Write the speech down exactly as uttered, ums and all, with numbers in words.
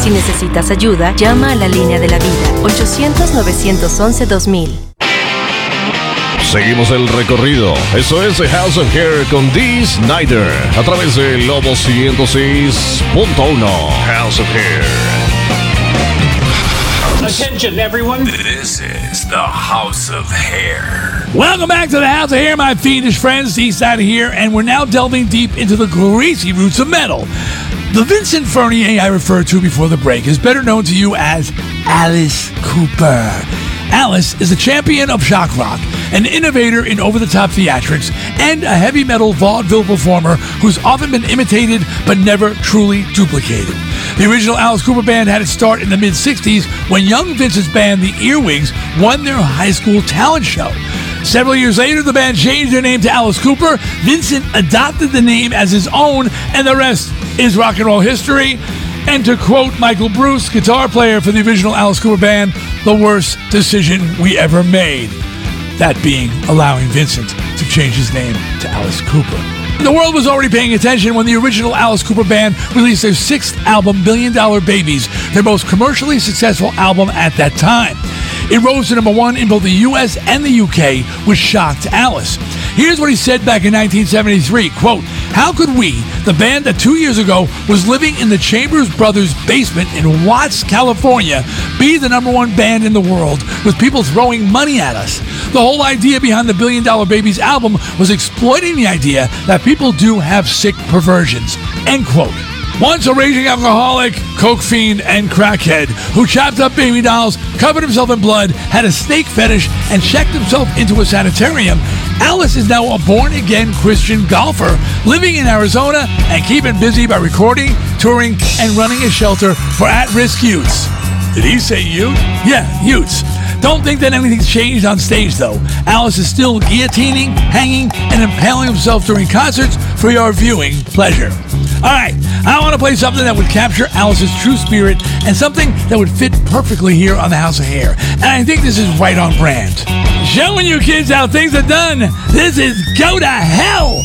Si necesitas ayuda, llama a la línea de la vida, ochocientos, novecientos once, dos mil. Seguimos el recorrido. Eso es The House of Hair con Dee Snider a través de Lobo ciento seis punto uno. House of Hair. Attention, everyone. This is the House of Hair. Welcome back to the House of Hair, my fiendish friends. Dee Snider here, and we're now delving deep into the greasy roots of metal. The Vincent Furnier I referred to before the break is better known to you as Alice Cooper. Alice is a champion of shock rock, an innovator in over-the-top theatrics, and a heavy metal vaudeville performer who's often been imitated but never truly duplicated. The original Alice Cooper Band had its start in the mid-sixties when young Vincent's band, the Earwigs, won their high school talent show. Several years later, the band changed their name to Alice Cooper. Vincent adopted the name as his own, and the rest is rock and roll history. And to quote Michael Bruce, guitar player for the original Alice Cooper Band, the worst decision we ever made. That being allowing Vincent to change his name to Alice Cooper. The world was already paying attention when the original Alice Cooper Band released their sixth album, Million Dollar Babies, their most commercially successful album at that time. It rose to number one in both the U S and the U K, which shocked Alice. Here's what he said back in nineteen seventy-three, quote, "How could we, the band that two years ago was living in the Chambers Brothers' basement in Watts, California, be the number one band in the world with people throwing money at us? The whole idea behind the Billion Dollar Babies album was exploiting the idea that people do have sick perversions," end quote. Once a raging alcoholic, coke fiend, and crackhead who chopped up baby dolls, covered himself in blood, had a snake fetish, and checked himself into a sanitarium, Alice is now a born-again Christian golfer living in Arizona and keeping busy by recording, touring, and running a shelter for at-risk youths. Did he say youth? Yeah, youths. Don't think that anything's changed on stage, though. Alice is still guillotining, hanging, and impaling himself during concerts for your viewing pleasure. All right, I want to play something that would capture Alice's true spirit and something that would fit perfectly here on the House of Hair. And I think this is right on brand. Showing you kids how things are done. This is Go to Hell.